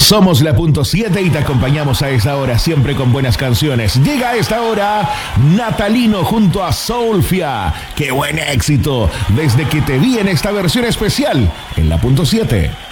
Somos la punto 7 y te acompañamos a esta hora, siempre con buenas canciones. Llega a esta hora Natalino junto a Soulfia. ¡Qué buen éxito! Desde que te vi en esta versión especial en la punto 7.